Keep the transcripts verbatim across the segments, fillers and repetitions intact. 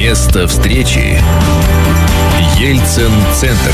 Место встречи Ельцин-центр.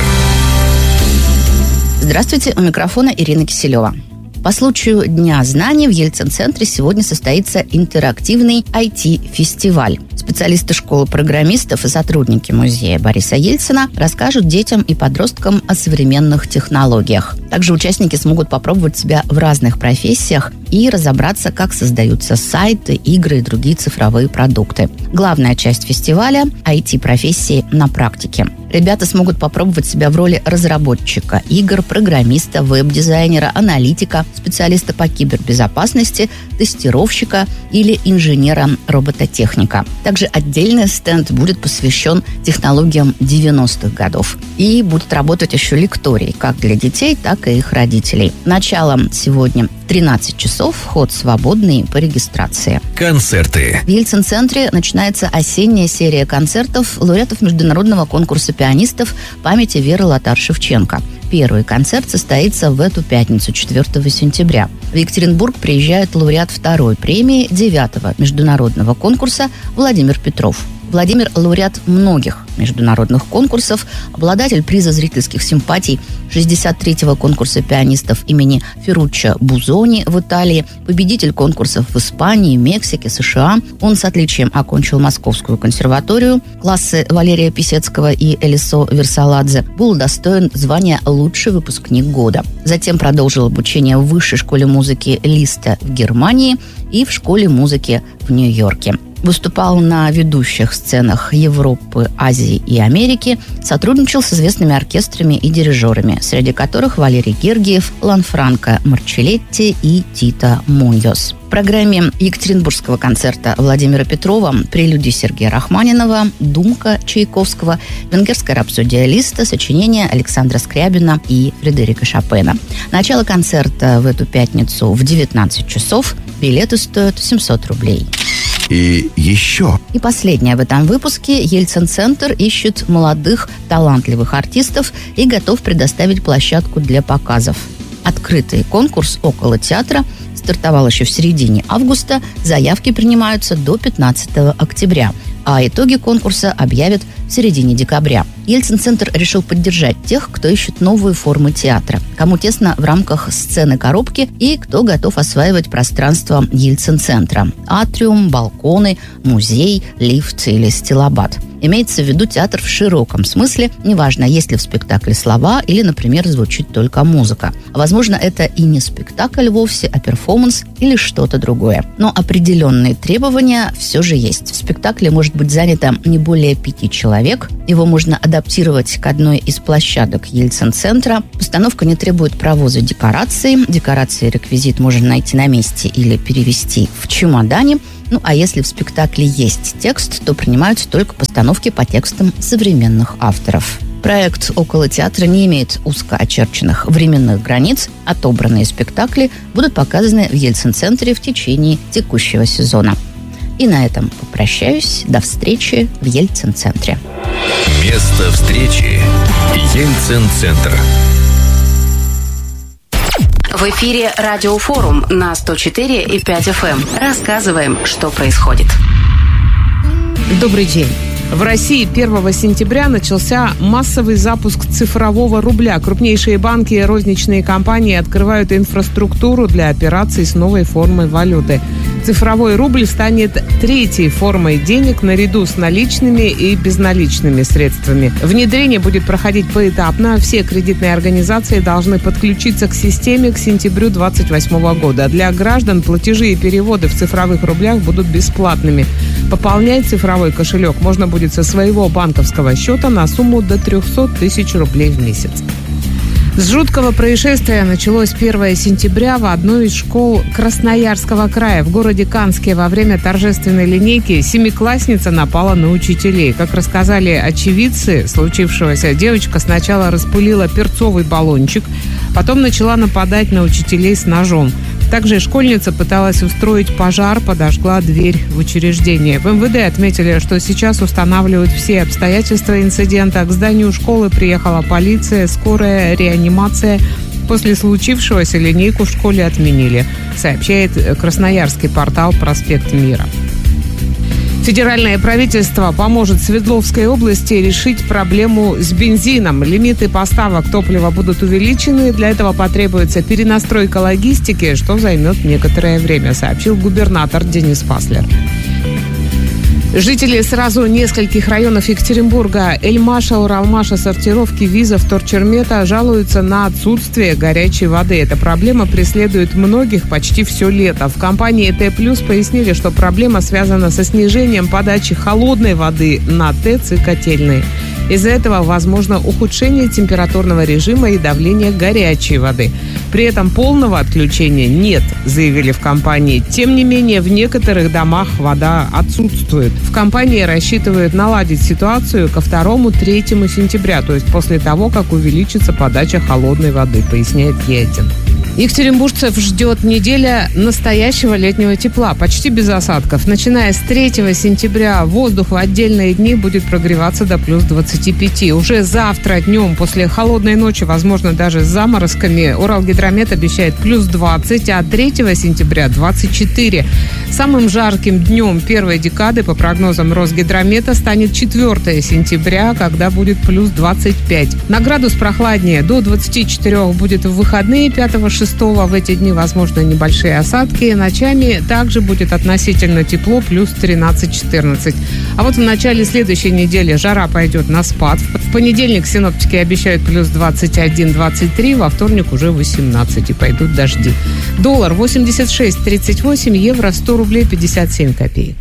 Здравствуйте, у микрофона Ирина Киселева. По случаю Дня знаний в Ельцин-центре сегодня состоится интерактивный ай ти-фестиваль. Специалисты школы программистов и сотрудники музея Бориса Ельцина расскажут детям и подросткам о современных технологиях. Также участники смогут попробовать себя в разных профессиях и разобраться, как создаются сайты, игры и другие цифровые продукты. Главная часть фестиваля – ай ти-профессии на практике. Ребята смогут попробовать себя в роли разработчика игр, программиста, веб-дизайнера, аналитика, специалиста по кибербезопасности, тестировщика или инженера-робототехника. Также отдельный стенд будет посвящен технологиям девяностых годов. И будет работать еще лекторий, как для детей, так и их родителей. Начало сегодня в тринадцать часов, вход свободный по регистрации. Концерты. В Ельцин-центре начинается осенняя серия концертов лауреатов международного конкурса пианистов памяти Веры Лотар-Шевченко. Первый концерт состоится в эту пятницу, четвёртого сентября. В Екатеринбург приезжает лауреат второй премии девятого международного конкурса Владимир Петров. Владимир – лауреат многих международных конкурсов, обладатель приза зрительских симпатий шестьдесят третьего конкурса пианистов имени Ферруччо Бузони в Италии, победитель конкурсов в Испании, Мексике, США. Он с отличием окончил Московскую консерваторию. Классы Валерия Писецкого и Элисо Версаладзе. Был удостоен звания «Лучший выпускник года». Затем продолжил обучение в Высшей школе музыки Листа в Германии и в школе музыки в Нью-Йорке. Выступал на ведущих сценах Европы, Азии и Америки, сотрудничал с известными оркестрами и дирижерами, среди которых Валерий Гергиев, Ланфранко Марчеллетти и Тита Муньос. В программе екатеринбургского концерта Владимира Петрова прелюдии Сергея Рахманинова, Думка Чайковского, венгерская рапсодия Листа, сочинения Александра Скрябина и Фредерика Шопена. Начало концерта в эту пятницу в девятнадцать часов. Билеты стоят семьсот рублей. И еще. И последнее в этом выпуске. Ельцин-центр ищет молодых, талантливых артистов и готов предоставить площадку для показов. Открытый конкурс около театра стартовал еще в середине августа. Заявки принимаются до пятнадцатого октября. А итоги конкурса объявят в середине декабря. Ельцин-центр решил поддержать тех, кто ищет новые формы театра, кому тесно в рамках сцены-коробки и кто готов осваивать пространство Ельцин-центра. Атриум, балконы, музей, лифт или стилобат. Имеется в виду театр в широком смысле, неважно, есть ли в спектакле слова или, например, звучит только музыка. Возможно, это и не спектакль вовсе, а перформанс или что-то другое. Но определенные требования все же есть. В спектакле может быть занято не более пяти человек. Его можно адаптировать к одной из площадок Ельцин-центра. Постановка не требует провоза декораций. Декорации и реквизит можно найти на месте или перевезти в чемодане. Ну, а если в спектакле есть текст, то принимаются только постановки по текстам современных авторов. Проект «Около театра» не имеет узко очерченных временных границ. Отобранные спектакли будут показаны в Ельцин-центре в течение текущего сезона. И на этом попрощаюсь. До встречи в Ельцин-центре. Место встречи Ельцин-центр. В эфире Радиофорум на сто четыре и пять эф эм. Рассказываем, что происходит. Добрый день. В России первого сентября начался массовый запуск цифрового рубля. Крупнейшие банки и розничные компании открывают инфраструктуру для операций с новой формой валюты. Цифровой рубль станет третьей формой денег наряду с наличными и безналичными средствами. Внедрение будет проходить поэтапно. Все кредитные организации должны подключиться к системе к сентябрю две тысячи двадцать восьмого года. Для граждан платежи и переводы в цифровых рублях будут бесплатными. Пополнять цифровой кошелек можно будет со своего банковского счета на сумму до триста тысяч рублей в месяц. С жуткого происшествия началось первого сентября в одной из школ Красноярского края. В городе Канске во время торжественной линейки семиклассница напала на учителей. Как рассказали очевидцы случившегося, девочка сначала распылила перцовый баллончик, потом начала нападать на учителей с ножом. Также школьница пыталась устроить пожар, подожгла дверь в учреждение. В эм вэ дэ отметили, что сейчас устанавливают все обстоятельства инцидента. К зданию школы приехала полиция, скорая, реанимация. После случившегося линейку в школе отменили, сообщает красноярский портал «Проспект Мира». Федеральное правительство поможет Свердловской области решить проблему с бензином. Лимиты поставок топлива будут увеличены. Для этого потребуется перенастройка логистики, что займет некоторое время, сообщил губернатор Денис Паслер. Жители сразу нескольких районов Екатеринбурга Эльмаша, Уралмаша, Сортировки, Визов, Торчермета жалуются на отсутствие горячей воды. Эта проблема преследует многих почти все лето. В компании Т+, пояснили, что проблема связана со снижением подачи холодной воды на ТЭЦ и котельные. Из-за этого возможно ухудшение температурного режима и давления горячей воды. При этом полного отключения нет, заявили в компании. Тем не менее, в некоторых домах вода отсутствует. В компании рассчитывают наладить ситуацию ко второму-третьему сентября, то есть после того, как увеличится подача холодной воды, поясняет Етин. Екатеринбуржцев ждет неделя настоящего летнего тепла, почти без осадков. Начиная с третьего сентября воздух в отдельные дни будет прогреваться до плюс двадцати пяти. Уже завтра днем после холодной ночи, возможно, даже с заморозками, Уралгидромет обещает плюс двадцать, а третьего сентября двадцать четыре. Самым жарким днем первой декады, по прогнозам Росгидромета, станет четвёртого сентября, когда будет плюс двадцать пять. На градус прохладнее до двадцати четырёх будет в выходные пятого-шестого. В эти дни возможны небольшие осадки. Ночами также будет относительно тепло, плюс тринадцать-четырнадцать. А вот в начале следующей недели жара пойдет на спад. В понедельник синоптики обещают плюс двадцать один - двадцать три, во вторник уже восемнадцать, и пойдут дожди. Доллар восемьдесят шесть тридцать восемь, евро сто рублей пятьдесят семь копеек.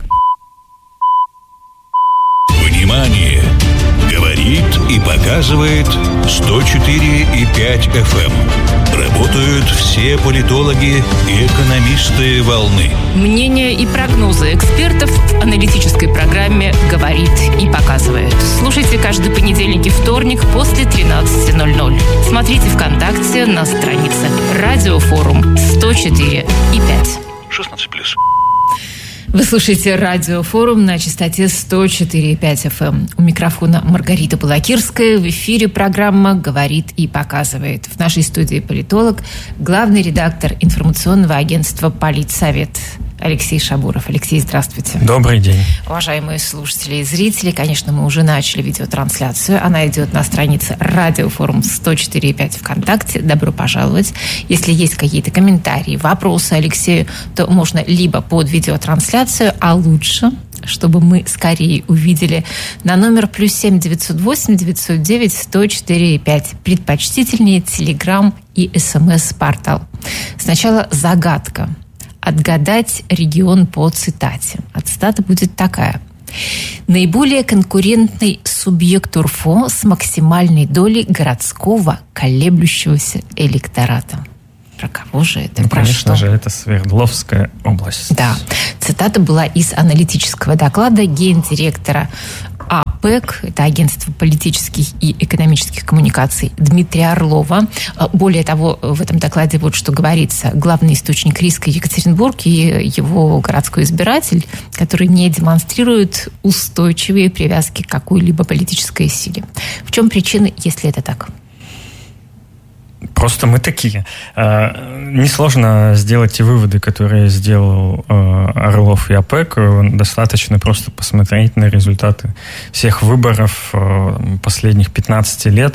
Внимание! Говорит и показывает сто четыре и пять эф эм. Работают все политологи и экономисты волны. Мнения и прогнозы экспертов в аналитической программе «Говорит и показывает». Слушайте каждый понедельник и вторник после тринадцати ноль-ноль. Смотрите ВКонтакте на странице «Радиофорум сто четыре и пять». шестнадцать плюс. Вы слушаете радиофорум на частоте сто четыре и пять эф эм. У микрофона Маргарита Балакирская. В эфире программа «Говорит и показывает». В нашей студии политолог, главный редактор информационного агентства «Политсовет» Алексей Шабуров. Алексей, здравствуйте. Добрый день. Уважаемые слушатели и зрители, конечно, мы уже начали видеотрансляцию. Она идет на странице радиофорум сто четыре и пять ВКонтакте. Добро пожаловать. Если есть какие-то комментарии, вопросы Алексею, то можно либо под видеотрансляцию, а лучше, чтобы мы скорее увидели, на номер плюс семь девятьсот восемь девятьсот девять сто четыре и пять. Предпочтительнее Телеграм и СМС-портал. Сначала загадка. Отгадать регион по цитате. А цитата будет такая. Наиболее конкурентный субъект УРФО с максимальной долей городского колеблющегося электората. Про кого же это? Ну, Про конечно что? же, это Свердловская область. Да. Цитата была из аналитического доклада гендиректора АПЭК, это агентство политических и экономических коммуникаций, Дмитрия Орлова. Более того, в этом докладе вот что говорится. Главный источник риска Екатеринбург и его городской избиратель, который не демонстрирует устойчивые привязки к какой-либо политической силе. В чем причина, если это так? Просто мы такие. Несложно сделать те выводы, которые сделал Орлов и АПЭК. Достаточно просто посмотреть на результаты всех выборов последних пятнадцати лет.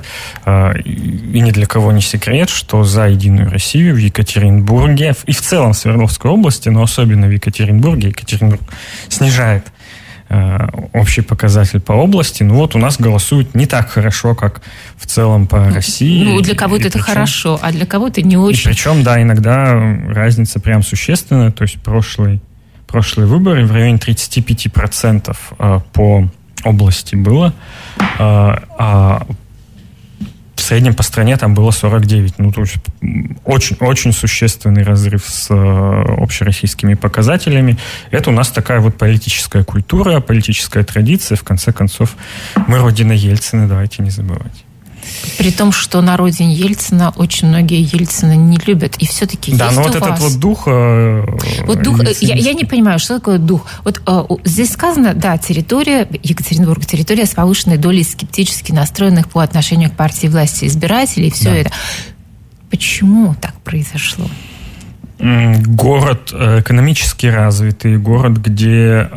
И ни для кого не секрет, что за Единую Россию в Екатеринбурге и в целом в Свердловской области, но особенно в Екатеринбурге, Екатеринбург снижает общий показатель по области. Ну вот у нас голосуют не так хорошо, как в целом по России. Ну, для кого-то это причем, хорошо, а для кого-то не очень. И причем, да, иногда разница прям существенная. То есть прошлый, прошлые выборы в районе тридцать пять процентов по области было, а в среднем по стране там было сорок девять. Ну, то есть очень-очень существенный разрыв с общероссийскими показателями. Это у нас такая вот политическая культура, политическая традиция. В конце концов, мы родина Ельцина, давайте не забывать. При том, что на родине Ельцина очень многие Ельцина не любят. И все-таки да, есть но у вот вас... этот вот дух... Вот дух я, я не понимаю, что такое дух. Вот э, здесь сказано, да, территория, Екатеринбург, территория с повышенной долей скептически настроенных по отношению к партии власти избирателей, все да. это. Почему так произошло? город экономически развитый, город, где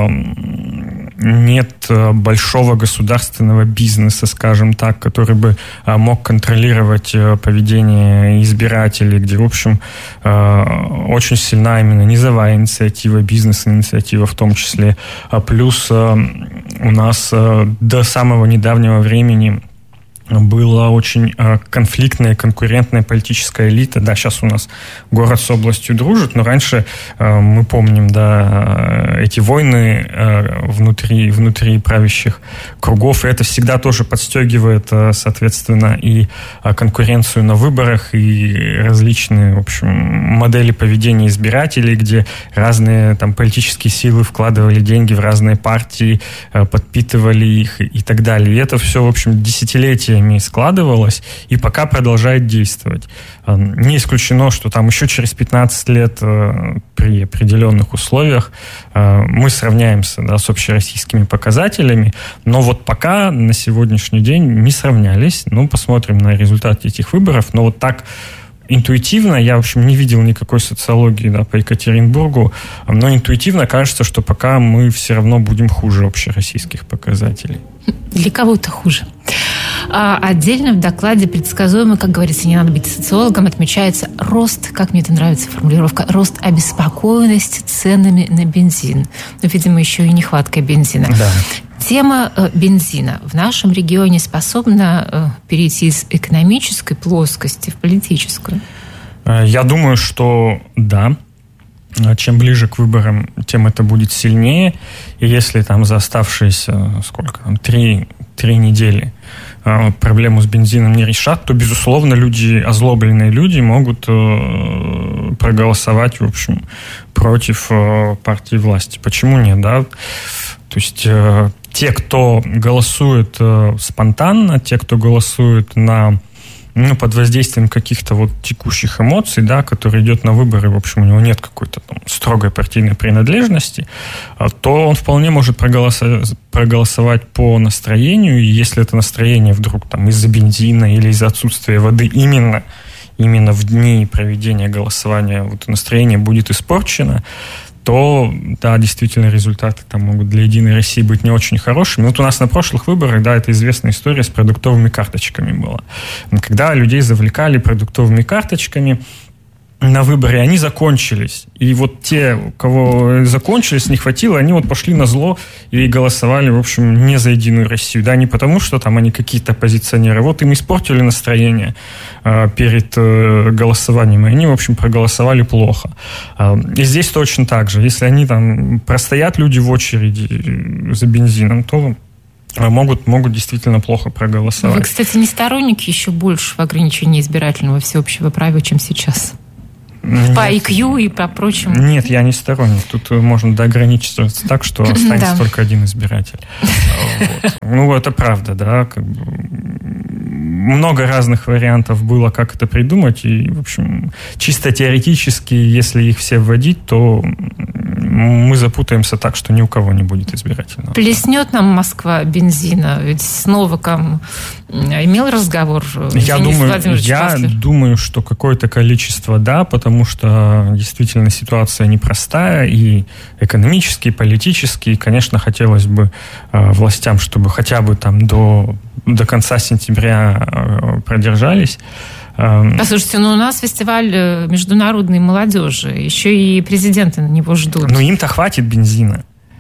нет большого государственного бизнеса, скажем так, который бы мог контролировать поведение избирателей, где, в общем, очень сильна именно низовая инициатива, бизнес-инициатива в том числе. Плюс у нас до самого недавнего времени была очень конфликтная, конкурентная политическая элита. Да, сейчас у нас город с областью дружит, но раньше мы помним, да, эти войны внутри, внутри правящих кругов, и это всегда тоже подстегивает, соответственно, и конкуренцию на выборах, и различные, в общем, модели поведения избирателей, где разные там политические силы вкладывали деньги в разные партии, подпитывали их и так далее. И это все, в общем, десятилетия складывалось и пока продолжает действовать. Не исключено, что там еще через пятнадцать лет при определенных условиях мы сравняемся, да, с общероссийскими показателями, но вот пока на сегодняшний день не сравнялись. Ну, посмотрим на результаты этих выборов, но вот так интуитивно, я, в общем, не видел никакой социологии, да, по Екатеринбургу, но интуитивно кажется, что пока мы все равно будем хуже общероссийских показателей. Для кого-то хуже. А отдельно в докладе предсказуемо, как говорится, не надо быть социологом, отмечается рост, как мне это нравится формулировка, рост обеспокоенности ценами на бензин. Ну, видимо, еще и нехваткой бензина. Да. Тема э, бензина в нашем регионе способна э, перейти из экономической плоскости в политическую? Я думаю, что да. Чем ближе к выборам, тем это будет сильнее. И если там за оставшиеся, сколько там, три, три недели проблему с бензином не решат, то, безусловно, люди, озлобленные люди могут проголосовать, в общем, против партии власти. Почему нет, да? То есть те, кто голосует спонтанно, те, кто голосует на... ну, под воздействием каких-то вот текущих эмоций, да, который идет на выборы, в общем, у него нет какой-то там строгой партийной принадлежности, то он вполне может проголосовать, проголосовать по настроению, и если это настроение вдруг там из-за бензина или из-за отсутствия воды именно, именно в дни проведения голосования вот настроение будет испорчено, то, да, действительно, результаты там могут для «Единой России» быть не очень хорошими. Вот у нас на прошлых выборах, да, это известная история с продуктовыми карточками была. Когда людей завлекали продуктовыми карточками на выборы, они закончились. И вот те, у кого закончились, не хватило, они вот пошли на зло и голосовали, в общем, не за «Единую Россию». Да, не потому, что там они какие-то оппозиционеры. Вот им испортили настроение э, перед э, голосованием, и они, в общем, проголосовали плохо. Э, и здесь точно так же. Если они там простоят люди в очереди за бензином, то могут, могут действительно плохо проголосовать. Вы, кстати, не сторонники еще большего ограничения избирательного всеобщего права, чем сейчас? Нет. По ай кью и по прочему. Нет, я не сторонник. Тут можно доограничиваться так, что останется да. только один избиратель. Вот. Ну, это правда, да. Как бы много разных вариантов было, как это придумать. И, в общем, чисто теоретически, если их все вводить, то мы запутаемся так, что ни у кого не будет избирательного. Плеснет нам Москва бензина? Ведь с Новаком имел разговор я думаю, Я Паслер? думаю, что какое-то количество да, потому что действительно ситуация непростая и экономически, и политически. И, конечно, хотелось бы э, властям, чтобы хотя бы там до, до конца сентября э, продержались. Послушайте, ну у нас фестиваль международной молодежи. Еще и президенты на него ждут. Ну им-то хватит бензина.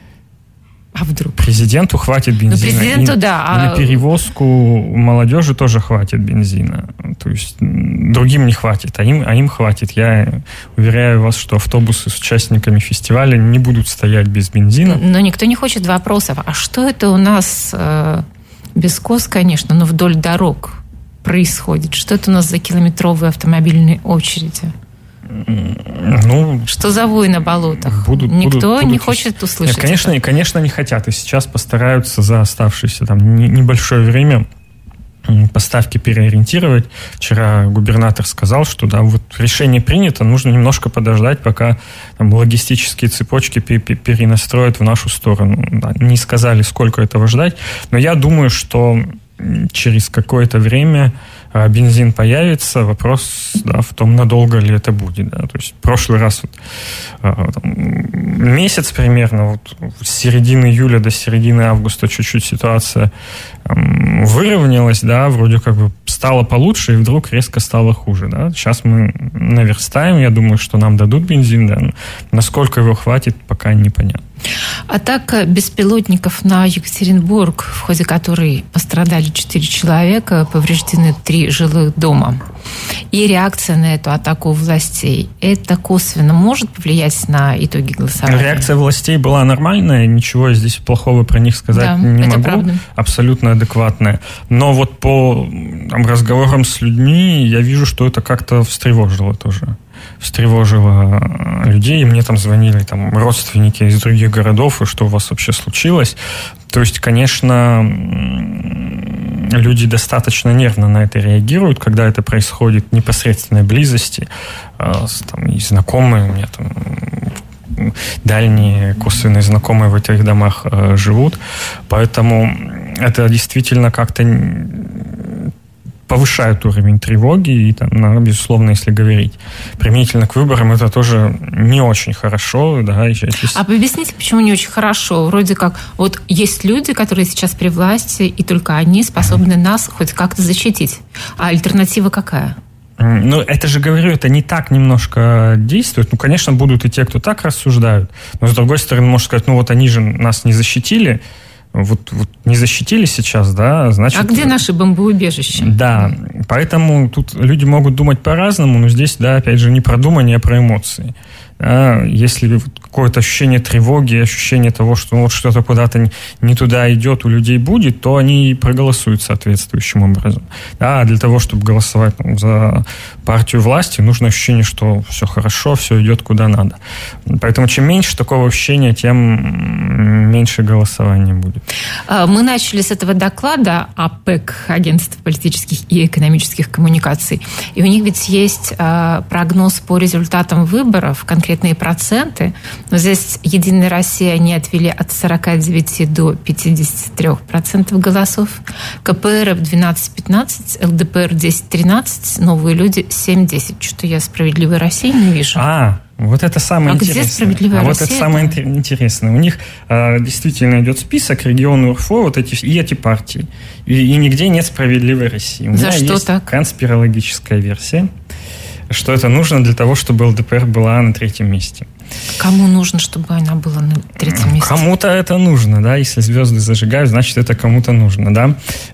А вдруг? Президенту хватит бензина. Ну, президенту, и, да. И на перевозку молодежи тоже хватит бензина. То есть другим не хватит, а им, а им хватит. Я уверяю вас, что автобусы с участниками фестиваля не будут стоять без бензина. Но никто не хочет вопросов. А что это у нас, э, без кос, конечно, но вдоль дорог происходит? Что это у нас за километровые автомобильные очереди? Ну, что за вой на болотах? Будут, Никто будут, не будут, хочет услышать. Нет, конечно, и, конечно, не хотят. И сейчас постараются за оставшееся там небольшое время поставки переориентировать. Вчера губернатор сказал, что да, вот решение принято, нужно немножко подождать, пока там, логистические цепочки перенастроят в нашу сторону. Да, не сказали, сколько этого ждать, но я думаю, что через какое-то время бензин появится, вопрос, да, в том, надолго ли это будет. Да. То есть в прошлый раз вот, там, месяц примерно, вот, с середины июля до середины августа чуть-чуть ситуация там, выровнялась, да, вроде как бы стало получше, и вдруг резко стало хуже. Да. Сейчас мы наверстаем, я думаю, что нам дадут бензин, да, но насколько его хватит, пока непонятно. Атака беспилотников на Екатеринбург, в ходе которой пострадали четыре человека, повреждены три жилых дома. И реакция на эту атаку властей, это косвенно может повлиять на итоги голосования? Реакция властей была нормальная, ничего здесь плохого про них сказать да, не могу. Правда. Абсолютно адекватная. Но вот по там, разговорам с людьми я вижу, что это как-то встревожило тоже. встревожило людей, и мне там звонили там, родственники из других городов, и что у вас вообще случилось. То есть, конечно, люди достаточно нервно на это реагируют, когда это происходит в непосредственной близости. Там, и знакомые у меня там дальние косвенные знакомые в этих домах живут. Поэтому это действительно как-то повышают уровень тревоги, и, там, ну, безусловно, если говорить применительно к выборам, это тоже не очень хорошо. Да, и здесь... А объясните, почему не очень хорошо? Вроде как, вот есть люди, которые сейчас при власти, и только они способны mm-hmm. нас хоть как-то защитить. А альтернатива какая? Ну, это же, говорю, это не так немножко действует. Ну, конечно, будут и те, кто так рассуждают, но, с другой стороны, можно сказать, ну, вот они же нас не защитили, Вот, вот не защитили сейчас, да, значит... А где наши бомбоубежища? Да, поэтому тут люди могут думать по-разному, но здесь, да, опять же, не про думание, а про эмоции. Да, если какое-то ощущение тревоги, ощущение того, что вот что-то куда-то не туда идет, у людей будет, то они проголосуют соответствующим образом. Да, а для того, чтобы голосовать там, за партию власти, нужно ощущение, что все хорошо, все идет куда надо. Поэтому чем меньше такого ощущения, тем меньше голосования будет. Мы начали с этого доклада АПЭК, Агентство политических и экономических коммуникаций. И у них ведь есть прогноз по результатам выборов, конкретные проценты. Но здесь «Единая Россия» они отвели от сорок девять до пятьдесят три процента голосов. КПРФ двенадцать-пятнадцать, ЛДПР десять-тринадцать, Новые люди семь-десять. Что-то я «Справедливой России» не вижу. А, вот это самое а интересное. Где «Справедливая а Россия»? Вот это самое это? интересное. У них э, действительно идет список регионов УРФО, вот эти, и эти партии. И, и нигде нет «Справедливой России». У За меня что есть так? конспирологическая версия, что это нужно для того, чтобы ЛДПР была на третьем месте. Кому нужно, чтобы она была на третьем месте? Кому-то это нужно, да. Если звезды зажигают, значит, это кому-то нужно, да.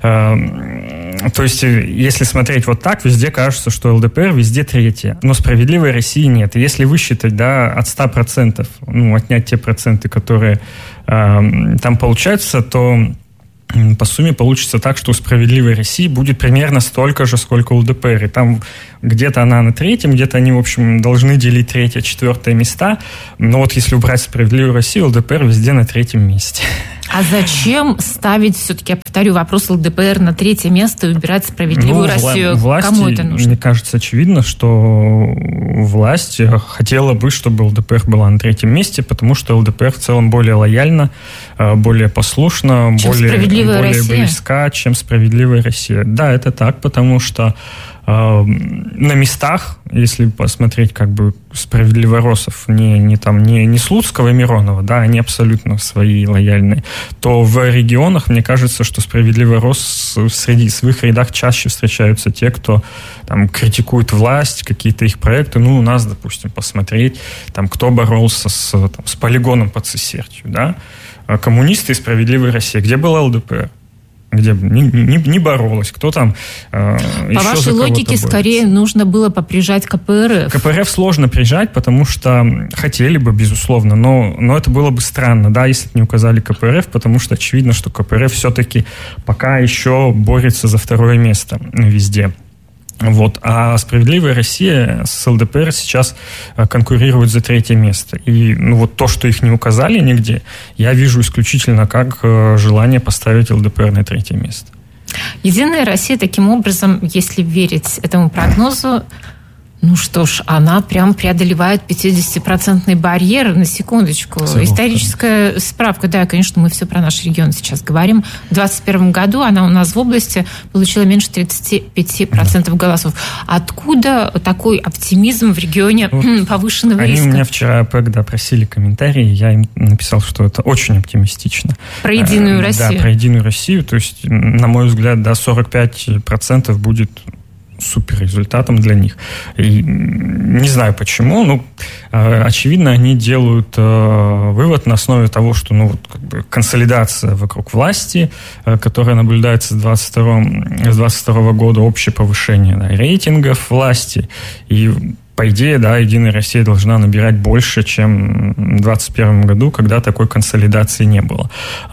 То есть, если смотреть вот так, везде кажется, что ЛДПР везде третья, но «Справедливой России» нет. И если высчитать, да, от ста процентов, ну, отнять те проценты, которые э, там получаются, то по сумме получится так, что у «Справедливой России» будет примерно столько же, сколько у ЛДПР. И там где-то она на третьем, где-то они, в общем, должны делить третье, четвертое места. Но вот если убрать «Справедливую Россию», ЛДПР везде на третьем месте. А зачем ставить, все-таки, я повторю, вопрос ЛДПР на третье место и убирать «Справедливую ну, Россию»? Власти, кому это нужно? Мне кажется, очевидно, что власть хотела бы, чтобы ЛДПР была на третьем месте, потому что ЛДПР в целом более лояльна, более послушна, чем более, «Справедливая более Россия». близка, чем «Справедливая Россия». Да, это так, потому что э, на местах, если посмотреть, как бы справедливоросов, не, не, там, не, не Слуцкого и Миронова, да, они абсолютно свои лояльные, то в регионах, мне кажется, что справедливорос среди своих рядах чаще встречаются те, кто там, критикует власть, какие-то их проекты. Ну, у нас, допустим, посмотреть, там, кто боролся с, там, с полигоном под Цисертью, да, коммунисты и «Справедливая Россия». Где была ЛДПР? Где не, не, не боролась. Кто там э, По вашей логике, скорее нужно было поприжать КПРФ. КПРФ сложно прижать, потому что хотели бы, безусловно, но, но это было бы странно, да, если бы не указали КПРФ, потому что очевидно, что КПРФ все-таки пока еще борется за второе место везде. Вот. А «Справедливая Россия» с ЛДПР сейчас конкурирует за третье место. И ну, вот то, что их не указали нигде, я вижу исключительно как желание поставить ЛДПР на третье место. «Единая Россия» таким образом, если верить этому прогнозу, Ну что ж, она прям преодолевает пятидесятипроцентный барьер, на секундочку. Целый. Историческая справка, да, конечно, мы все про наш регион сейчас говорим. В двадцать первом году она у нас в области получила меньше тридцати пяти процентов да. голосов. Откуда такой оптимизм в регионе вот повышенного они риска? Они у меня вчера ОПЭК, да, просили комментарии, я им написал, что это очень оптимистично. Про Единую а, Россию. Да, про Единую Россию, то есть, на мой взгляд, да, сорок пять процентов будет супер результатом для них. И не знаю почему, ну, очевидно, они делают вывод на основе того, что, ну, вот, как бы консолидация вокруг власти, которая наблюдается с двадцать второго года, общее повышение, да, рейтингов власти, и по идее, да, Единая Россия должна набирать больше, чем в двадцать первом году, когда такой консолидации не было.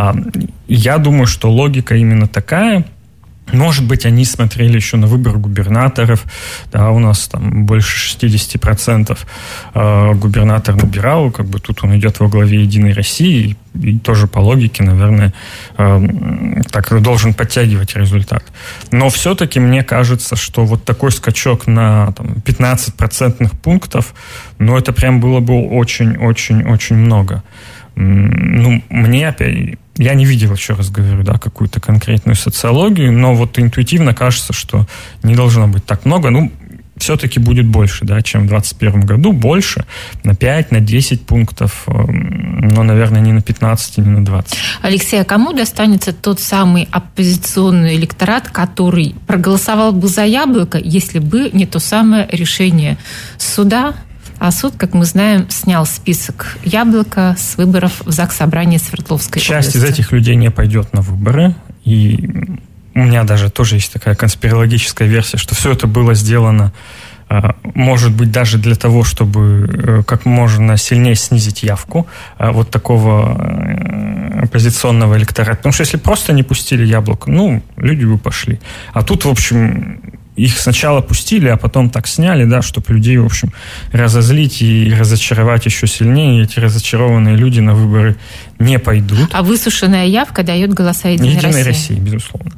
Я думаю, что логика именно такая. Может быть, они смотрели еще на выбор губернаторов. Да, у нас там больше шестьдесят процентов э, губернатор набирал. Как бы тут он идет во главе Единой России. И, и тоже по логике, наверное, э, так должен подтягивать результат. Но все-таки мне кажется, что вот такой скачок на там, пятнадцать процентных пунктов, ну, это прям было бы очень-очень-очень много. Ну, мне опять... Я не видел, еще раз говорю, да, какую-то конкретную социологию, но вот интуитивно кажется, что не должно быть так много. Ну, все-таки будет больше, да, чем в двадцать первом году. Больше, на пять, на десять пунктов, но, наверное, не на пятнадцать, не на двадцать. Алексей, а кому достанется тот самый оппозиционный электорат, который проголосовал бы за Яблоко, если бы не то самое решение суда? А суд, как мы знаем, снял список Яблока с выборов в Заксобрание Свердловской Часть области. из этих людей не пойдет на выборы. И у меня даже тоже есть такая конспирологическая версия, что все это было сделано, может быть, даже для того, чтобы как можно сильнее снизить явку вот такого оппозиционного электората. Потому что если просто не пустили Яблоко, ну, люди бы пошли. А тут, в общем... Их сначала пустили, а потом так сняли, да, чтобы людей, в общем, разозлить и разочаровать еще сильнее. И эти разочарованные люди на выборы не пойдут. А высушенная явка дает голоса Единой, Единой России. России, безусловно.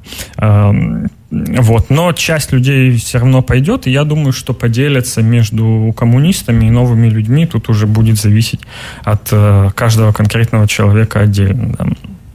Вот. Но часть людей все равно пойдет, и я думаю, что поделятся между коммунистами и новыми людьми. Тут уже будет зависеть от каждого конкретного человека отдельно. Да.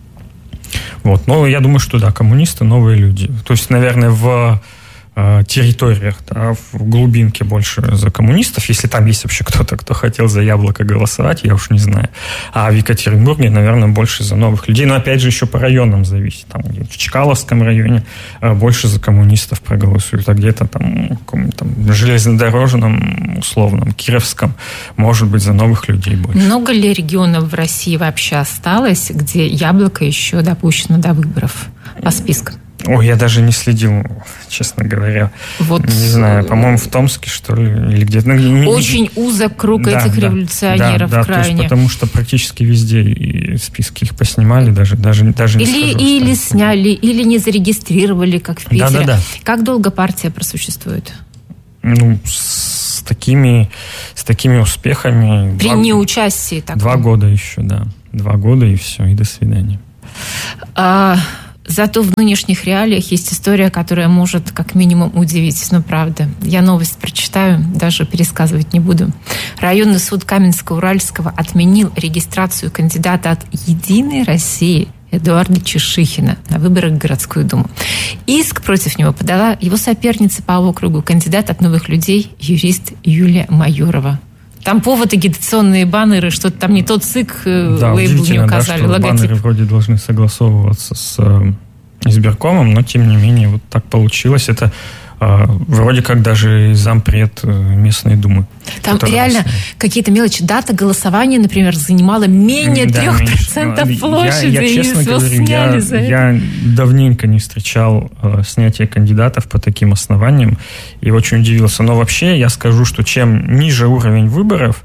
Вот. Но я думаю, что да, коммунисты, новые люди. То есть, наверное, в территориях, да, в глубинке больше за коммунистов, если там есть вообще кто-то, кто хотел за Яблоко голосовать, я уж не знаю. А в Екатеринбурге, наверное, больше за новых людей. Но опять же еще по районам зависит. Там, в Чкаловском районе больше за коммунистов проголосуют, а где-то там, там в железнодорожном, условном, Кировском, может быть, за новых людей больше. Много ли регионов в России вообще осталось, где Яблоко еще допущено до выборов по спискам? Ой, я даже не следил, честно говоря. Вот. Не знаю, по-моему, в Томске, что ли, или где-то. Ну, очень узок круг да, этих да, революционеров да, да, крайне. То есть, потому что практически везде и списки их поснимали, даже, даже, даже не или, скажу. Или сняли, или не зарегистрировали, как в Питере. Да, да, да. Как долго партия просуществует? Ну, с такими, с такими успехами... При два, неучастии такого. Два года еще, да. Два года и все, и до свидания. А... Зато в нынешних реалиях есть история, которая может как минимум удивить. Ну, правда. Я новость прочитаю, даже пересказывать не буду. Районный суд Каменска-Уральского отменил регистрацию кандидата от «Единой России» Эдуарда Чешихина на выборах в городскую думу. Иск против него подала его соперница по округу, кандидат от «Новых людей», юрист Юлия Майорова. Там повод агитационные баннеры, что-то там не тот ЦИК, да, лейбл не указали, да, что логотип. Баннеры вроде должны согласовываться с э, избиркомом, но тем не менее вот так получилось. Это э, вроде как даже зампред местной думы. Там реально сняли. Какие-то мелочи. Дата голосования, например, занимала менее да, трех процентов меньше. площади. Я, я честно говорю, я, за я давненько не встречал э, снятие кандидатов по таким основаниям и очень удивился. Но вообще я скажу, что чем ниже уровень выборов,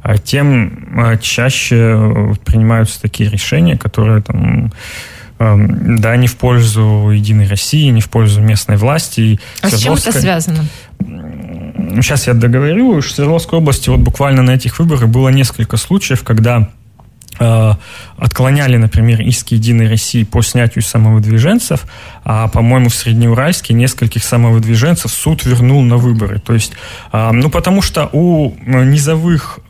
тем чаще принимаются такие решения, которые там, да, не в пользу Единой России, не в пользу местной власти. А с чем это связано? Сейчас я договорю. В Свердловской области вот буквально на этих выборах было несколько случаев, когда отклоняли, например, иски «Единой России» по снятию самовыдвиженцев, а, по-моему, в Среднеуральске нескольких самовыдвиженцев суд вернул на выборы. То есть, ну, потому что у низовых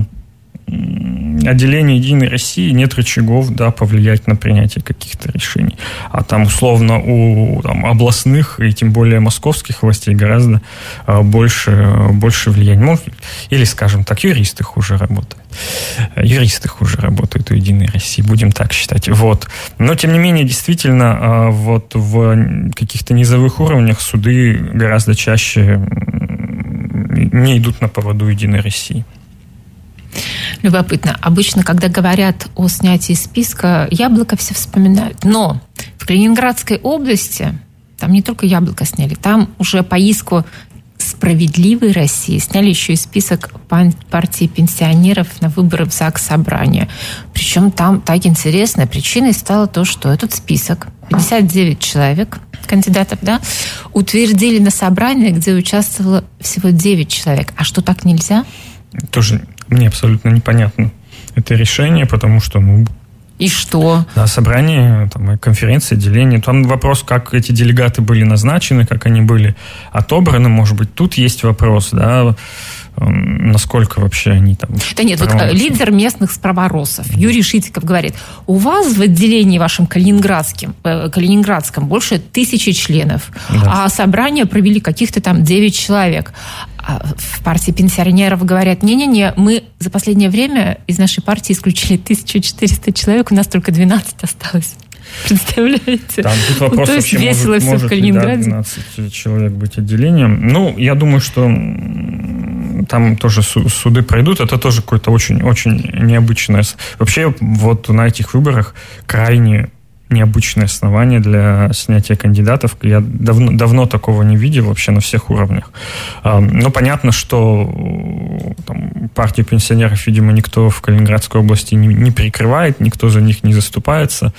отделений «Единой России» нет рычагов, да, повлиять на принятие каких-то решений. А там, условно, у там, областных и тем более московских властей гораздо больше, больше влияния. Ну, или, скажем так, юристы хуже работают. Юристы хуже работают у «Единой России», будем так считать. Вот. Но, тем не менее, действительно, вот в каких-то низовых уровнях суды гораздо чаще не идут на поводу «Единой России». Любопытно. Обычно, когда говорят о снятии списка, Яблоко все вспоминают. Но в Калининградской области, там не только Яблоко сняли, там уже по иску «Справедливой России» сняли еще и список партии пенсионеров на выборы в ЗАГС Собрания. Причем там так интересно. Причиной стало то, что этот список, пятьдесят девять человек, кандидатов, да, утвердили на собрании, где участвовало всего девять человек. А что, так нельзя? Тоже мне абсолютно непонятно это решение, потому что, ну... И что? Да, собрание, там, конференции, отделение. Там вопрос, как эти делегаты были назначены, как они были отобраны. Может быть, тут есть вопрос, да, насколько вообще они там... Да нет, вот лидер местных справоросов Юрий Шитиков говорит, у вас в отделении вашем калининградском, э, калининградском больше тысячи членов, да. А собрание провели каких-то там девять человек. А в партии пенсионеров говорят, не-не-не, мы за последнее время из нашей партии исключили тысячу четыреста человек, у нас только двенадцать осталось. Представляете? Там тут вопрос, ну, то есть вообще, весело может, все может в Калининграде. Ли, да, двенадцать человек быть отделением. Ну, я думаю, что там тоже суды пройдут. Это тоже какое-то очень-очень необычное. Вообще, вот на этих выборах крайне необычное основание для снятия кандидатов. Я давно, давно такого не видел вообще на всех уровнях. Но понятно, что там, партию пенсионеров, видимо, никто в Калининградской области не, не прикрывает, никто за них не заступается.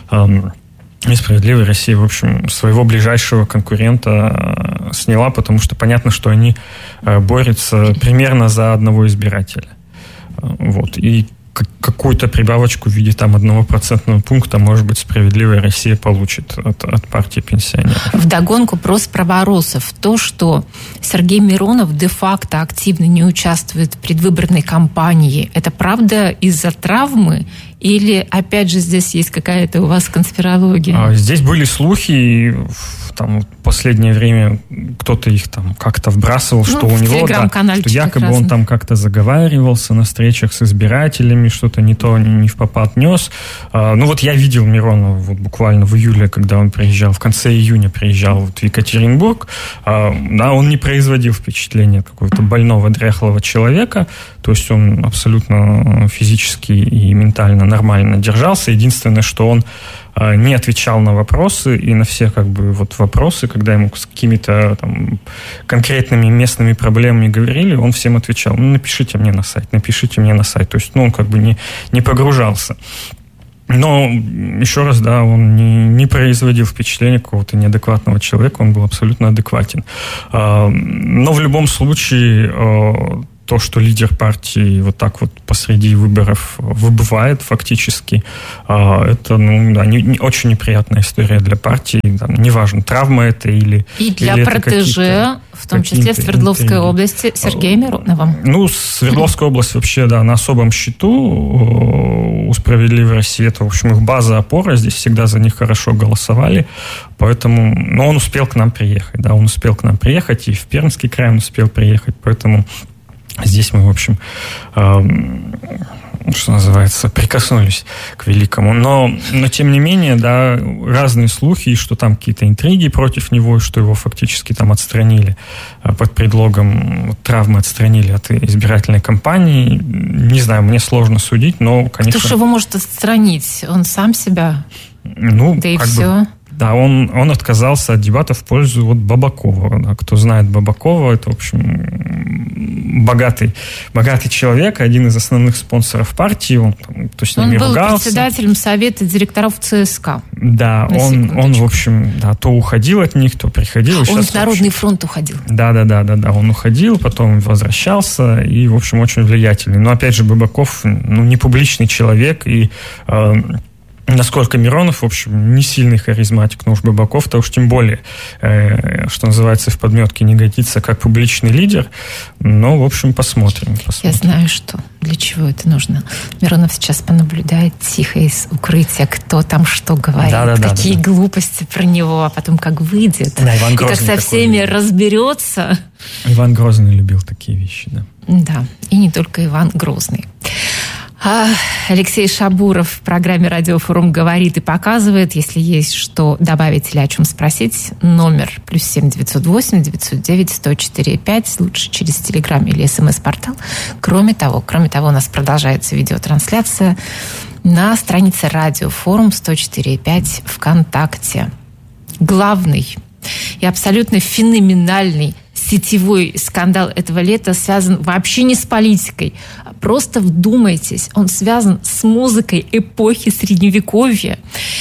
И «Справедливая Россия», в общем, своего ближайшего конкурента сняла, потому что понятно, что они борются примерно за одного избирателя. Вот. И какую-то прибавочку в виде там одного процентного пункта, может быть, «Справедливая Россия» получит от, от партии пенсионеров. Вдогонку про справоросов. То, что Сергей Миронов де-факто активно не участвует в предвыборной кампании, это правда из-за травмы? Или, опять же, здесь есть какая-то у вас конспирология? Здесь были слухи, и там в последнее время кто-то их там как-то вбрасывал, ну, что у него, да, что якобы он там как-то заговаривался на встречах с избирателями, что-то не то, не в попад нес. Ну вот я видел Миронова вот буквально в июле, когда он приезжал, в конце июня приезжал вот в Екатеринбург. Да, он не производил впечатления какого-то больного, дряхлого человека, то есть он абсолютно физически и ментально нормально держался. Единственное, что он не отвечал на вопросы, и на все как бы вот вопросы, когда ему с какими-то там конкретными местными проблемами говорили, он всем отвечал: ну, напишите мне на сайт, напишите мне на сайт. То есть, ну, он как бы не, не погружался. Но, еще раз, да, он не, не производил впечатления какого-то неадекватного человека, он был абсолютно адекватен. Но в любом случае, то, что лидер партии вот так вот посреди выборов выбывает фактически, это, ну, да, не, не, очень неприятная история для партии. Там, неважно, травма это или... И для или протеже, в том числе в Свердловской интриги. области, Сергея Миронова. Ну, Свердловская область вообще, да, на особом счету у «Справедливой России». Это, в общем, их база, опора. Здесь всегда за них хорошо голосовали. Поэтому... Но он успел к нам приехать, да, он успел к нам приехать, и в Пермский край он успел приехать. Поэтому... Здесь мы, в общем, э, что называется, прикоснулись к великому. Но, но, тем не менее, да, разные слухи, что там какие-то интриги против него, и что его фактически там отстранили под предлогом травмы, отстранили от избирательной кампании. Не знаю, мне сложно судить, но, конечно... Кто же его может отстранить? Он сам себя? Ну, да и как все. Бы... Да, он, он отказался от дебатов в пользу вот Бабакова. Да. Кто знает Бабакова, это, в общем, богатый, богатый человек, один из основных спонсоров партии. Он, то с ними он был ругался. председателем совета директоров ЦСКА. Да, он, он, в общем, да, то уходил от них, то приходил. Он сейчас, в Народный общем, фронт уходил. Да, да, да, да, да. Он уходил, потом возвращался и, в общем, очень влиятельный. Но, опять же, Бабаков, ну, не публичный человек, и э, насколько Миронов, в общем, не сильный харизматик, но уж Бабаков-то уж тем более, э, что называется, в подметке не годится как публичный лидер. Но, в общем, посмотрим, посмотрим. Я знаю, что, для чего это нужно. Миронов сейчас понаблюдает тихо из укрытия, кто там что говорит, да, да, какие да, да. глупости про него, а потом как выйдет, да, Иван и как со всеми любил. разберется. Иван Грозный любил такие вещи, да. Да, и не только Иван Грозный. Алексей Шабуров в программе «Радиофорум» говорит и показывает. Если есть что добавить или о чем спросить, номер плюс семь девятьсот восемь девятьсот девять сто четыре пять, лучше через Телеграм или СМС-портал. Кроме того, кроме того, у нас продолжается видеотрансляция на странице «Радиофорум» сто четыре пять ВКонтакте. Главный и абсолютно феноменальный сетевой скандал этого лета связан вообще не с политикой. Просто вдумайтесь, он связан с музыкой эпохи Средневековья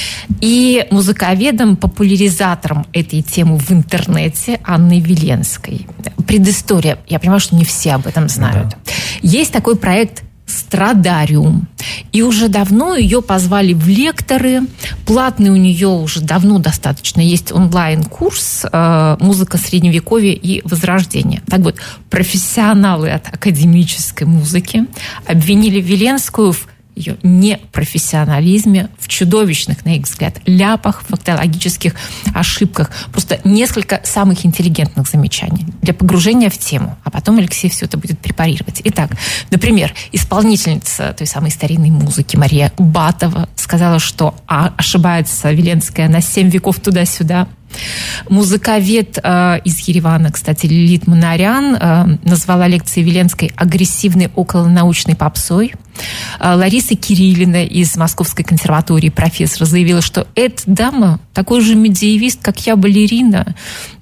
и музыковедом, популяризатором этой темы в интернете Анной Веленской. Предыстория. Я понимаю, что не все об этом знают. Да. Есть такой проект «Страдариум». И уже давно ее позвали в лекторы. Платный у нее уже давно достаточно. Есть онлайн-курс э, «Музыка Средневековья и Возрождения». Так вот, профессионалы от академической музыки обвинили Веленскую в ее непрофессионализме, в чудовищных, на их взгляд, ляпах, фактологических ошибках. Просто несколько самых интеллигентных замечаний для погружения в тему. А потом Алексей все это будет препарировать. Итак, например, исполнительница той самой старинной музыки Мария Батова сказала, что ошибается Веленская на семь веков туда-сюда. Музыковед э, из Еревана, кстати, Лилит Манарян, э, назвала лекции Веленской агрессивной околонаучной попсой. Э, Лариса Кириллина из Московской консерватории, профессор, заявила, что эта дама такой же медиевист, как я, балерина.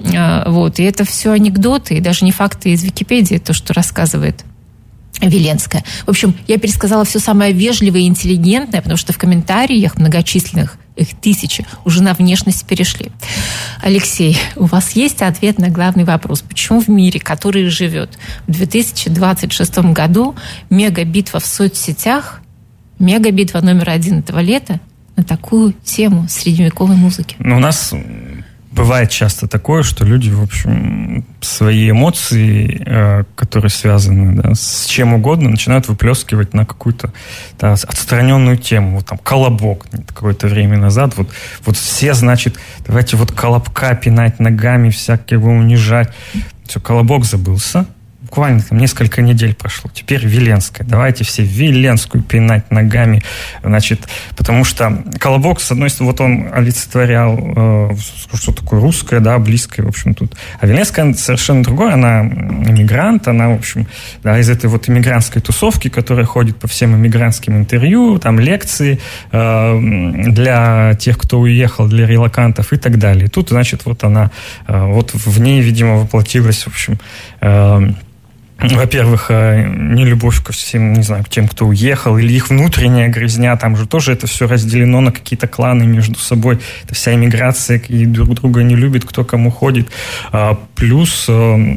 Э, вот, и это все анекдоты, и даже не факты из Википедии, то, что рассказывает Веленская. В общем, я пересказала все самое вежливое и интеллигентное, потому что в комментариях многочисленных, их тысячи, уже на внешность перешли. Алексей, у вас есть ответ на главный вопрос? Почему в мире, который живет в две тысячи двадцать шестом году, мегабитва в соцсетях, мегабитва номер один этого лета на такую тему средневековой музыки? Ну, у нас бывает часто такое, что люди, в общем, свои эмоции, э, которые связаны, да, с чем угодно, начинают выплескивать на какую-то, да, отстраненную тему. Вот там колобок какое-то время назад. Вот, вот все, значит, давайте вот колобка пинать ногами, всякие его унижать. Все, колобок забылся. Буквально там несколько недель прошло. Теперь Веленская. Давайте все Веленскую пинать ногами. Значит, потому что колобок, с одной стороны, вот он олицетворял э, что такое русское, да, близкое, в общем, тут. А Веленская совершенно другое. Она иммигрант, она, в общем, да, из этой вот иммигрантской тусовки, которая ходит по всем иммигрантским интервью, там лекции э, для тех, кто уехал, для релокантов и так далее. Тут, значит, вот она, э, вот в ней, видимо, воплотилась, в общем, э, во-первых, нелюбовь ко всем, не знаю, к тем, кто уехал, или их внутренняя грязня, там же тоже это все разделено на какие-то кланы между собой. Это вся иммиграция, и друг друга не любит, кто кому ходит. Плюс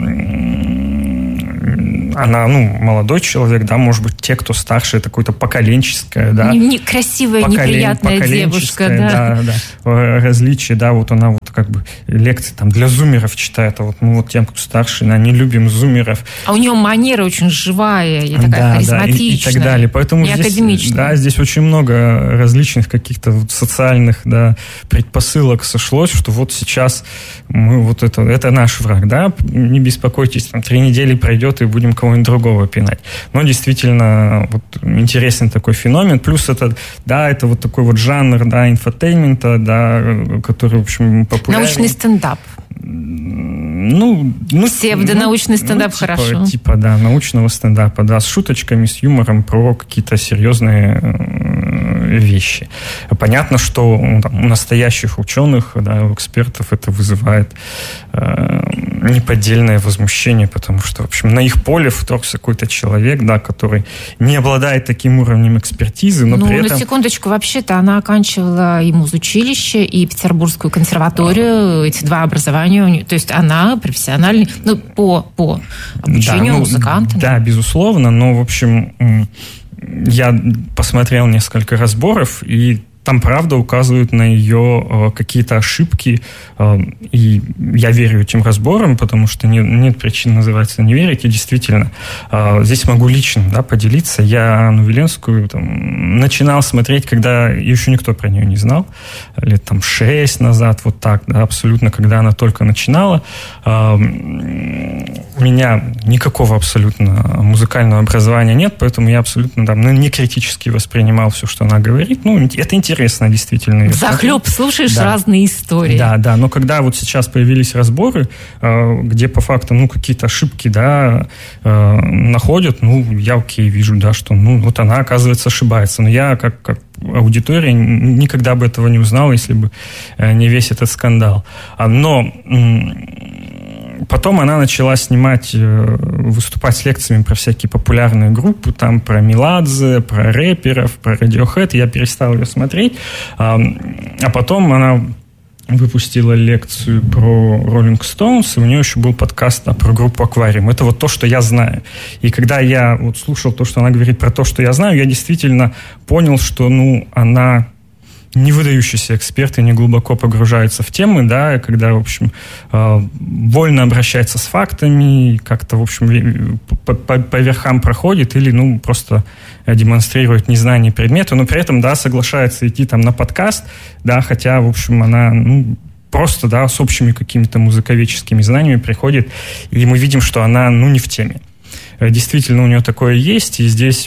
она, ну, молодой человек, да, может быть, те, кто старше, это какое-то поколенческое, да. Не, красивая, Поколен, неприятная девушка, да. Да, да. Различие, да, вот она вот как бы лекции там для зумеров читает, а вот мы вот тем, кто старше, да, не любим зумеров. А у нее манера очень живая и такая, да, харизматичная. Да, и, и так далее. Поэтому здесь, академичная. Да, здесь очень много различных каких-то вот социальных, да, предпосылок сошлось, что вот сейчас мы вот это, это наш враг, да, не беспокойтесь, там три недели пройдет и будем кого-нибудь другого пинать. Но действительно вот интересен такой феномен. Плюс это, да, это вот такой вот жанр, да, инфотеймента, да, который, в общем, популярен. Научный стендап. Ну, ну, Псевдонаучный ну, стендап, ну, хорошо. Типа, типа, да, научного стендапа, да, с шуточками, с юмором про какие-то серьезные вещи. Понятно, что там, у настоящих ученых, да, у экспертов это вызывает э, неподдельное возмущение, потому что, в общем, на их поле вторгся какой-то человек, да, который не обладает таким уровнем экспертизы, но ну, при этом... Ну, на секундочку, вообще-то она оканчивала и музучилище, и Петербургскую консерваторию, эти два образования, то есть она профессиональный, ну, по, по обучению да, ну, музыкантам. Да, безусловно, но, в общем, я посмотрел несколько разборов, и там, правда, указывают на ее э, какие-то ошибки, э, и я верю этим разборам, потому что не, нет причин, называется, не верить, и действительно, э, здесь могу лично, да, поделиться. Я Анну Веленскую там, начинал смотреть, когда еще никто про нее не знал, лет там шесть назад, вот так, да, абсолютно, когда она только начинала. Э, у меня никакого абсолютно музыкального образования нет, поэтому я абсолютно там, ну, не критически воспринимал все, что она говорит. Ну, это интересно. Интересно, действительно. Захлеб слушаешь да. разные истории. Да, да, но когда вот сейчас появились разборы, где по факту, ну, какие-то ошибки, да, находят, ну, я окей, вижу, да, что, ну, вот она, оказывается, ошибается. Но я, как, как аудитория, никогда бы этого не узнал, если бы не весь этот скандал. Но... Потом она начала снимать, выступать с лекциями про всякие популярные группы, там про Меладзе, про рэперов, про Radiohead. Я перестал ее смотреть. А потом она выпустила лекцию про Rolling Stones, и у нее еще был подкаст да, про группу «Аквариум». Это вот то, что я знаю. И когда я вот слушал то, что она говорит про то, что я знаю, я действительно понял, что ну, она... не выдающийся эксперт и не глубоко погружается в темы, да, когда, в общем, вольно обращается с фактами, как-то, в общем, по, по, по верхам проходит или, ну, просто демонстрирует незнание предмета, но при этом, да, соглашается идти там на подкаст, да, хотя, в общем, она, ну, просто, да, с общими какими-то музыковедческими знаниями приходит, и мы видим, что она, ну, не в теме. Действительно, у нее такое есть, и здесь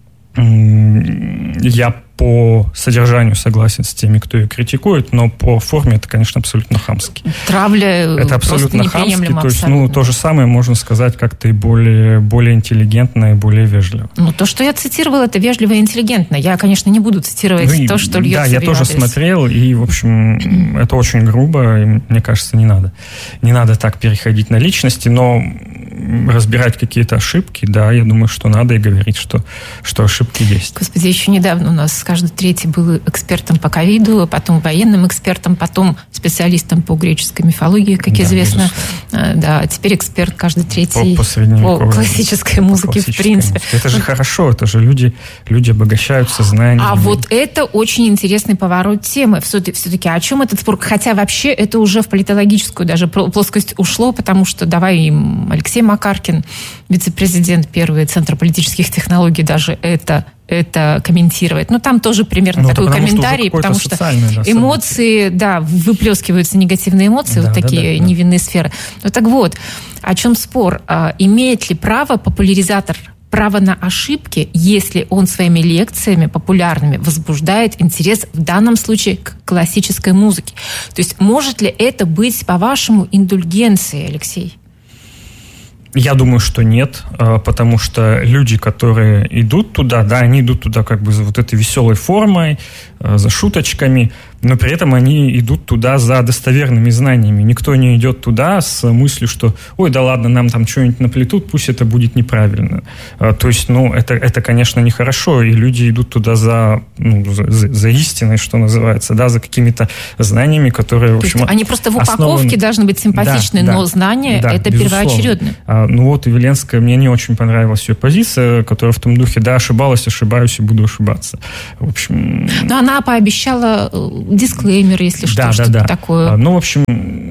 я по содержанию согласен с теми, кто ее критикует, но по форме это, конечно, абсолютно хамски. Травля это абсолютно хамски, то есть, абсолютно. Ну, то же самое можно сказать как-то и более, более интеллигентно и более вежливо. Ну, то, что я цитировала, это вежливо и интеллигентно. Я, конечно, не буду цитировать ну, то, что льется. Да, я тоже адрес. смотрел, и, в общем, это очень грубо, и, мне кажется, не надо. Не надо так переходить на личности, но разбирать какие-то ошибки, да, я думаю, что надо и говорить, что, что ошибки есть. Господи, еще недавно у нас каждый третий был экспертом по ковиду, потом военным экспертом, потом специалистом по греческой мифологии, как да, известно. Безусловно. Да, теперь эксперт каждый третий по, по, по классической музыке, в принципе. Музыке. Это же хорошо, это же люди, люди обогащаются знаниями. А вот это очень интересный поворот темы. Все-таки о чем этот спор? Хотя вообще это уже в политологическую даже плоскость ушло, потому что давай Алексей Макаркин, вице-президент первый Центра политических технологий, даже это это комментировать. Ну, там тоже примерно ну, такой потому комментарий, что потому что да, эмоции, да, выплескиваются негативные эмоции, да, вот такие да, да, невинные да. сферы. Ну, так вот, о чем спор? А, имеет ли право популяризатор право на ошибки, если он своими лекциями популярными возбуждает интерес в данном случае к классической музыке? То есть может ли это быть, по-вашему, индульгенцией, Алексей? Я думаю, что нет, потому что люди, которые идут туда, да, они идут туда как бы за вот этой веселой формой, за шуточками, но при этом они идут туда за достоверными знаниями. Никто не идет туда с мыслью, что ой, да ладно, нам там что-нибудь наплетут, пусть это будет неправильно. То есть, ну, это, это конечно, нехорошо, и люди идут туда за, ну, за, за истиной, что называется, да, за какими-то знаниями, которые, в общем, они просто в упаковке основаны... должны быть симпатичны, да, но да, знания да, это безусловно. Первоочередно. А, ну вот и Веленская, мне не очень понравилась ее позиция, которая в том духе, да, ошибалась, ошибаюсь и буду ошибаться. В общем... Но она пообещала дисклеймер, если что, да, что-то да, да. такое. А, ну, в общем,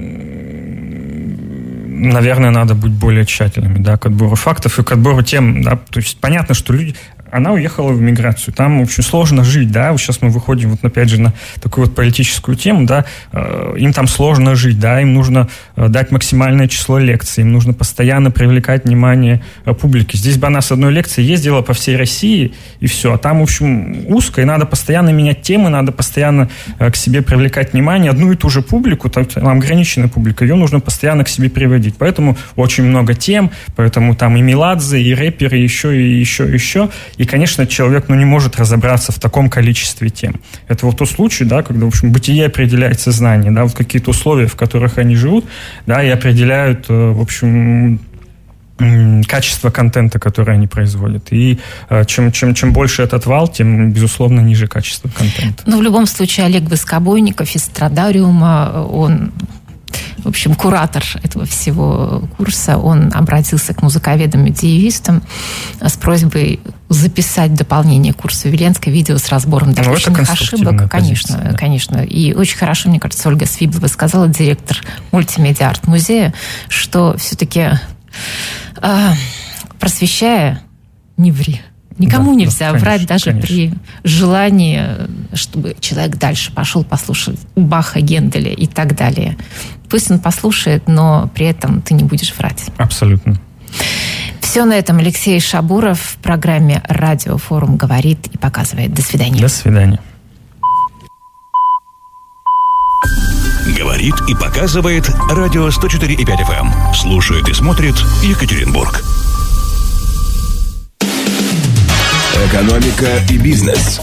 наверное, надо быть более тщательными, да, к отбору фактов и к отбору тем, да, то есть понятно, что люди... Она уехала в эмиграцию. Там, в общем, сложно жить, да. Вот сейчас мы выходим, вот опять же, на такую вот политическую тему, да. Им там сложно жить, да. Им нужно дать максимальное число лекций. Им нужно постоянно привлекать внимание публики. Здесь бы она с одной лекцией ездила по всей России, и все. А там, в общем, узко, и надо постоянно менять темы, надо постоянно к себе привлекать внимание. Одну и ту же публику, там ограниченная публика, ее нужно постоянно к себе приводить. Поэтому очень много тем, поэтому там и Меладзе, и рэперы, и еще, и еще, и еще. И конечно, человек ну, не может разобраться в таком количестве тем. Это вот тот случай, да, когда, в общем, бытие определяет сознание, да, вот какие-то условия, в которых они живут, да, и определяют, в общем, качество контента, который они производят. И чем, чем, чем больше этот вал, тем, безусловно, ниже качество контента. Ну, в любом случае, Олег Воскобойников из Страдариума, он, в общем, куратор этого всего курса, он обратился к музыковедам-медиевистам с просьбой записать дополнение к курсу Веленской видео с разбором допущенных ошибок. Конечно, позиция, да. конечно. И очень хорошо, мне кажется, Ольга Свиблова сказала, директор мультимедиа-арт-музея, что все-таки э, просвещая, не ври. Никому да, нельзя да, врать, конечно, даже конечно. При желании, чтобы человек дальше пошел послушать Баха, Генделя и так далее. Пусть он послушает, но при этом ты не будешь врать. Абсолютно. Все на этом. Алексей Шабуров в программе «Радиофорум» говорит и показывает. До свидания. До свидания. Говорит и показывает радио сто четыре и пять эф эм. Слушает и смотрит Екатеринбург. Экономика и бизнес.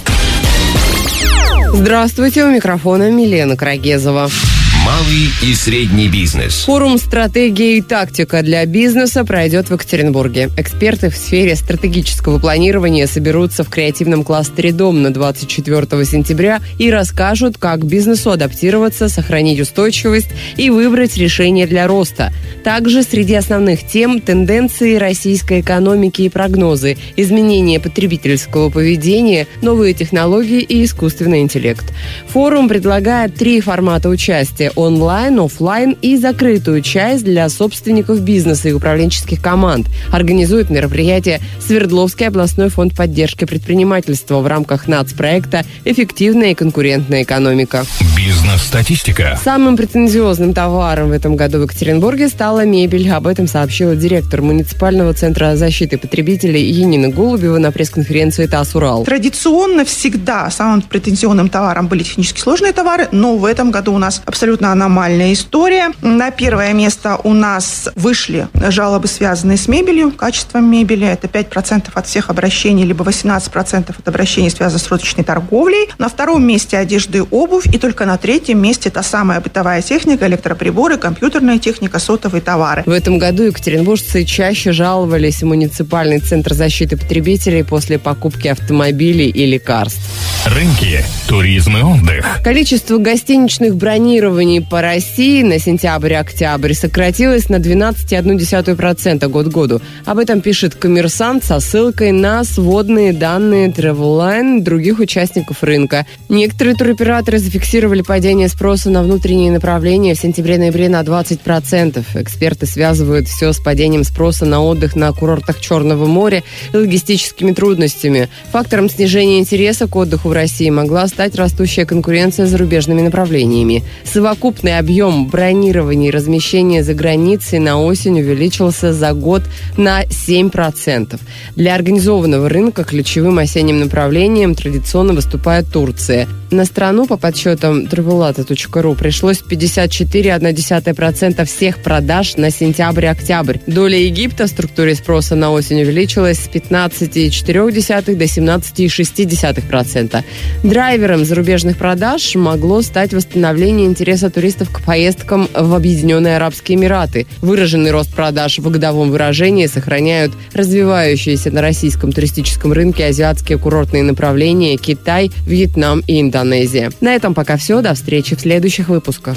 Здравствуйте, у микрофона Милена Крагезова. Малый и средний бизнес. Форум «Стратегия и тактика для бизнеса» пройдет в Екатеринбурге. Эксперты в сфере стратегического планирования соберутся в креативном кластере «Дом» на двадцать четвёртого сентября и расскажут, как бизнесу адаптироваться, сохранить устойчивость и выбрать решение для роста. Также среди основных тем – тенденции российской экономики и прогнозы, изменения потребительского поведения, новые технологии и искусственный интеллект. Форум предлагает три формата участия – онлайн, офлайн и закрытую часть для собственников бизнеса и управленческих команд. Организует мероприятие Свердловский областной фонд поддержки предпринимательства в рамках нацпроекта «Эффективная и конкурентная экономика». Бизнес-статистика. Самым претензиозным товаром в этом году в Екатеринбурге стала мебель. Об этом сообщила директор муниципального центра защиты потребителей Янина Голубева на пресс-конференции ТАСС «Урал». Традиционно всегда самым претензионным товаром были технически сложные товары, но в этом году у нас абсолютно аномальная история. На первое место у нас вышли жалобы, связанные с мебелью, качеством мебели. Это пять процентов от всех обращений, либо восемнадцать процентов от обращений, связанных с розничной торговлей. На втором месте одежда и обувь. И только на третьем месте та самая бытовая техника, электроприборы, компьютерная техника, сотовые товары. В этом году екатеринбуржцы чаще жаловались в муниципальный центр защиты потребителей после покупки автомобилей и лекарств. Рынки, туризм и отдых. Количество гостиничных бронирований по России на сентябрь-октябрь сократилось на двенадцать целых одна десятая процента год к году. Об этом пишет «Коммерсант» со ссылкой на сводные данные Travelline и других участников рынка. Некоторые туроператоры зафиксировали падение спроса на внутренние направления в сентябре-ноябре на двадцать процентов. Эксперты связывают все с падением спроса на отдых на курортах Черного моря и логистическими трудностями. Фактором снижения интереса к отдыху в России могла стать растущая конкуренция с зарубежными направлениями. Совокупный объем бронирования и размещения за границей на осень увеличился за год на семь процентов. Для организованного рынка ключевым осенним направлением традиционно выступает Турция. На страну, по подсчетам travelata точка ру, пришлось пятьдесят четыре целых одна десятая процента всех продаж на сентябрь-октябрь. Доля Египта в структуре спроса на осень увеличилась с пятнадцать целых четыре десятых до семнадцать целых шесть десятых процента. Драйвером зарубежных продаж могло стать восстановление интереса туристов к поездкам в Объединенные Арабские Эмираты. Выраженный рост продаж в годовом выражении сохраняют развивающиеся на российском туристическом рынке азиатские курортные направления Китай, Вьетнам и Индонезия. На этом пока все. До встречи в следующих выпусках.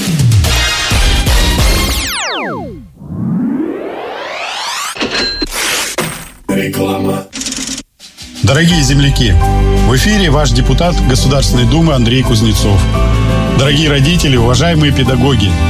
Реклама. Дорогие земляки, в эфире ваш депутат Государственной Думы Андрей Кузнецов. Дорогие родители, уважаемые педагоги,